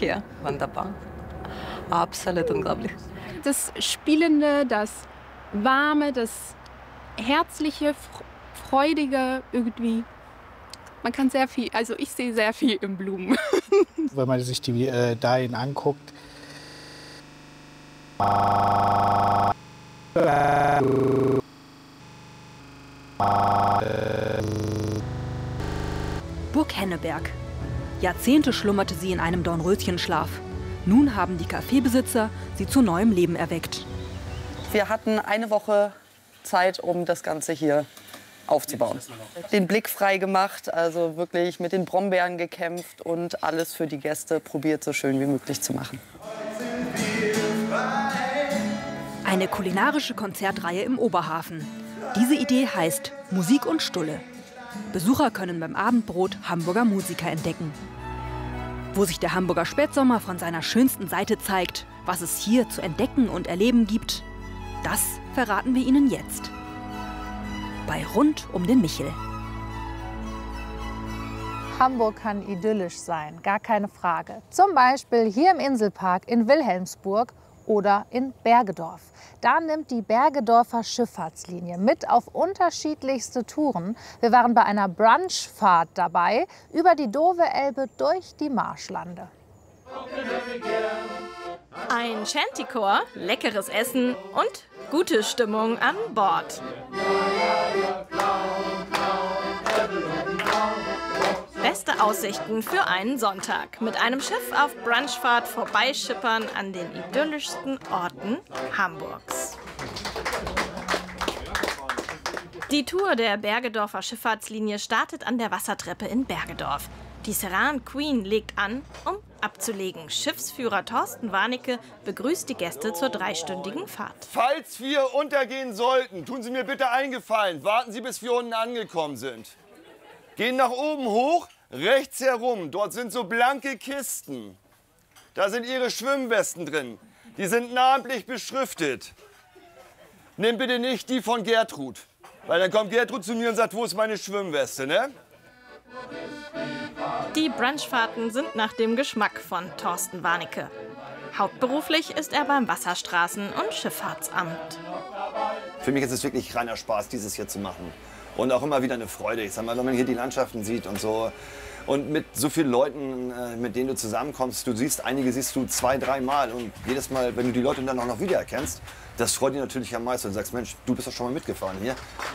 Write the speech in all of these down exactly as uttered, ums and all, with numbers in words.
hier. Wunderbar. Absolut unglaublich. Das Spielende, das Warme, das Herzliche, Freudige irgendwie. Man kann sehr viel, also ich sehe sehr viel in Blumen. Wenn man sich die äh, Dahlien anguckt. Burg Henneberg. Jahrzehnte schlummerte sie in einem Dornröschenschlaf. Nun haben die Kaffeebesitzer sie zu neuem Leben erweckt. Wir hatten eine Woche Zeit, um das Ganze hier aufzubauen. Den Blick frei gemacht, also wirklich mit den Brombeeren gekämpft und alles für die Gäste probiert, so schön wie möglich zu machen. Eine kulinarische Konzertreihe im Oberhafen. Diese Idee heißt Musik und Stulle. Besucher können beim Abendbrot Hamburger Musiker entdecken. Wo sich der Hamburger Spätsommer von seiner schönsten Seite zeigt, was es hier zu entdecken und erleben gibt, das verraten wir Ihnen jetzt. Bei Rund um den Michel. Hamburg kann idyllisch sein, gar keine Frage. Zum Beispiel hier im Inselpark in Wilhelmsburg oder in Bergedorf. Da nimmt die Bergedorfer Schifffahrtslinie mit auf unterschiedlichste Touren. Wir waren bei einer Brunchfahrt dabei, über die Dove-Elbe durch die Marschlande. Ein Shantychor, leckeres Essen und gute Stimmung an Bord. Beste Aussichten für einen Sonntag. Mit einem Schiff auf Brunchfahrt vorbeischippern an den idyllischsten Orten Hamburgs. Die Tour der Bergedorfer Schifffahrtslinie startet an der Wassertreppe in Bergedorf. Die Seran Queen legt an, um abzulegen. Schiffsführer Thorsten Warnecke begrüßt die Gäste zur dreistündigen Fahrt. Falls wir untergehen sollten, tun Sie mir bitte einen Gefallen. Warten Sie, bis wir unten angekommen sind. Gehen nach oben hoch, rechts herum. Dort sind so blanke Kisten. Da sind Ihre Schwimmwesten drin. Die sind namentlich beschriftet. Nimm bitte nicht die von Gertrud. Weil dann kommt Gertrud zu mir und sagt, wo ist meine Schwimmweste, ne? Die Brunchfahrten sind nach dem Geschmack von Thorsten Warnecke. Hauptberuflich ist er beim Wasserstraßen- und Schifffahrtsamt. Für mich ist es wirklich reiner Spaß, dieses hier zu machen. Und auch immer wieder eine Freude. Ich sag mal, wenn man hier die Landschaften sieht und so. Und mit so vielen Leuten, mit denen du zusammenkommst, du siehst, einige siehst du zwei, dreimal. Und jedes Mal, wenn du die Leute dann auch noch wiedererkennst, das freut dich natürlich am meisten. Und du sagst, Mensch, du bist doch schon mal mitgefahren hier.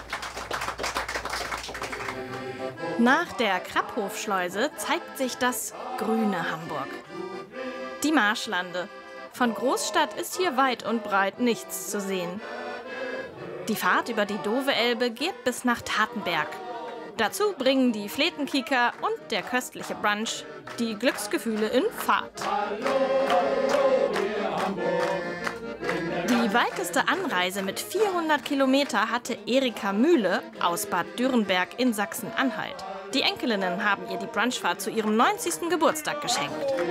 Nach der Krapphofschleuse zeigt sich das grüne Hamburg. Die Marschlande. Von Großstadt ist hier weit und breit nichts zu sehen. Die Fahrt über die Dove-Elbe geht bis nach Tatenberg. Dazu bringen die Fletenkieker und der köstliche Brunch die Glücksgefühle in Fahrt. Die weiteste Anreise mit vierhundert Kilometer hatte Erika Mühle aus Bad Dürrenberg in Sachsen-Anhalt. Die Enkelinnen haben ihr die Brunchfahrt zu ihrem neunzigsten Geburtstag geschenkt.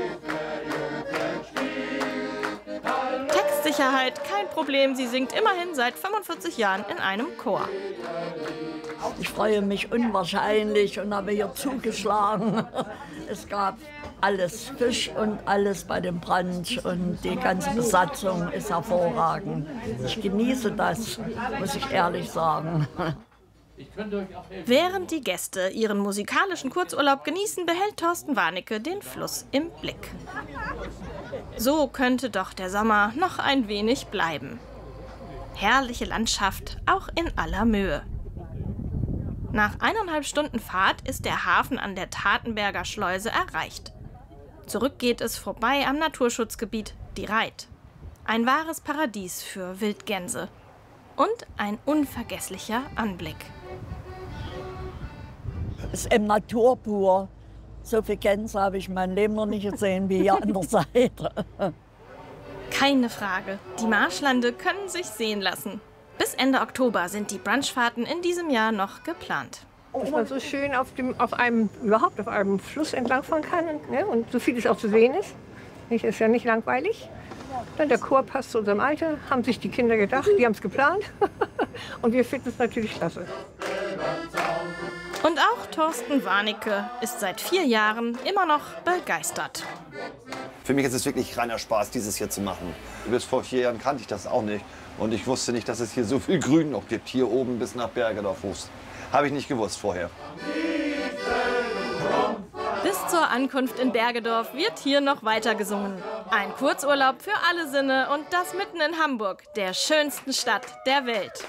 Textsicherheit kein Problem, sie singt immerhin seit fünfundvierzig Jahren in einem Chor. Ich freue mich unwahrscheinlich und habe hier zugeschlagen. Es gab alles, Fisch und alles bei dem Brunch und die ganze Besatzung ist hervorragend. Ich genieße das, muss ich ehrlich sagen. Während die Gäste ihren musikalischen Kurzurlaub genießen, behält Thorsten Warnecke den Fluss im Blick. So könnte doch der Sommer noch ein wenig bleiben. Herrliche Landschaft, auch in aller Mühe. Nach eineinhalb Stunden Fahrt ist der Hafen an der Tatenberger Schleuse erreicht. Zurück geht es vorbei am Naturschutzgebiet Die Reit. Ein wahres Paradies für Wildgänse. Und ein unvergesslicher Anblick. Es ist im Natur pur. So viele Gänse habe ich mein Leben noch nicht gesehen wie hier an der Seite. Keine Frage, die Marschlande können sich sehen lassen. Bis Ende Oktober sind die Brunchfahrten in diesem Jahr noch geplant. Dass man so schön auf, dem, auf einem, überhaupt auf einem Fluss entlangfahren kann, ne? Und so vieles auch zu sehen ist. Nicht, ist ja nicht langweilig. Dann der Chor passt zu unserem Alter, haben sich die Kinder gedacht, die haben es geplant. Und wir finden es natürlich klasse. Und auch Thorsten Warnecke ist seit vier Jahren immer noch begeistert. Für mich ist es wirklich reiner Spaß, dieses hier zu machen. Bis vor vier Jahren kannte ich das auch nicht. Und ich wusste nicht, dass es hier so viel Grün noch gibt, hier oben bis nach Bergedorf hoch. Habe ich nicht gewusst vorher. Bis zur Ankunft in Bergedorf wird hier noch weiter gesungen. Ein Kurzurlaub für alle Sinne und das mitten in Hamburg, der schönsten Stadt der Welt.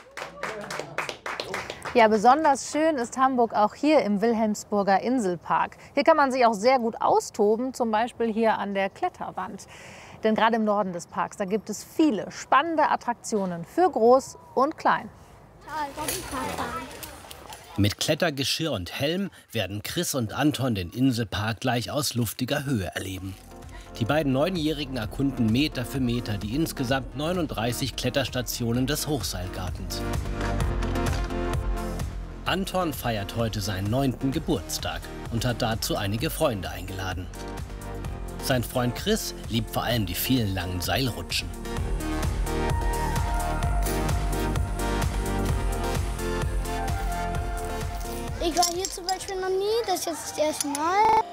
Ja, besonders schön ist Hamburg auch hier im Wilhelmsburger Inselpark. Hier kann man sich auch sehr gut austoben, zum Beispiel hier an der Kletterwand. Denn gerade im Norden des Parks, da gibt es viele spannende Attraktionen für Groß und Klein. Mit Klettergeschirr und Helm werden Chris und Anton den Inselpark gleich aus luftiger Höhe erleben. Die beiden Neunjährigen erkunden Meter für Meter die insgesamt neununddreißig Kletterstationen des Hochseilgartens. Anton feiert heute seinen neunten Geburtstag und hat dazu einige Freunde eingeladen. Sein Freund Chris liebt vor allem die vielen langen Seilrutschen. Ich war hier zum Beispiel noch nie, das ist jetzt das erste Mal.